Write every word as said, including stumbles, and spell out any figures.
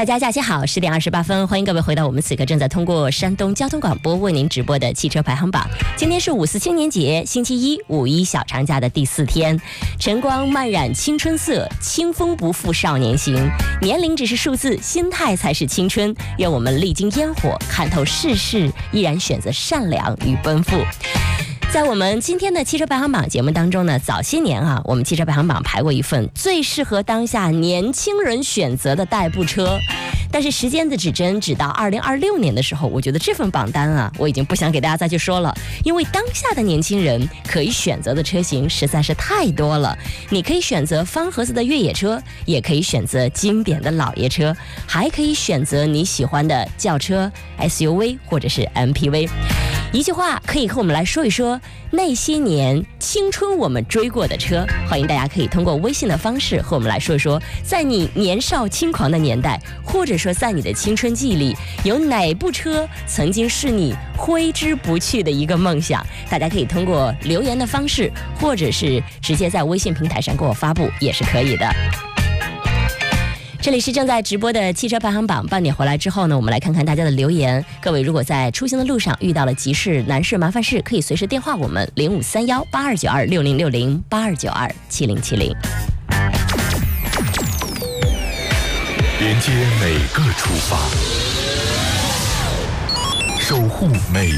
大家假期好，十点二十八分，欢迎各位回到我们此刻正在通过山东交通广播为您直播的汽车排行榜。今天是五四青年节，星期一，五一小长假的第四天。晨光漫染青春色，清风不负少年行。年龄只是数字，心态才是青春。愿我们历经烟火，看透世事，依然选择善良与奔赴。在我们今天的汽车排行榜节目当中呢，早些年啊，我们汽车排行榜排过一份最适合当下年轻人选择的代步车。但是时间的指针指到二零二六年的时候，我觉得这份榜单啊，我已经不想给大家再去说了，因为当下的年轻人可以选择的车型实在是太多了。你可以选择方盒子的越野车，也可以选择经典的老爷车，还可以选择你喜欢的轿车、S U V 或者是 M P V。一句话可以和我们来说一说那些年青春我们追过的车，欢迎大家可以通过微信的方式和我们来说一说，在你年少轻狂的年代，或者说在你的青春记忆里，有哪部车曾经是你挥之不去的一个梦想？大家可以通过留言的方式，或者是直接在微信平台上给我发布，也是可以的。这里是正在直播的汽车排行榜，半点回来之后呢，我们来看看大家的留言。各位如果在出行的路上遇到了急事、难事、麻烦事，可以随时电话我们零五三幺八二九二六零六零八二九二七零七零。 连接每个出发，守护每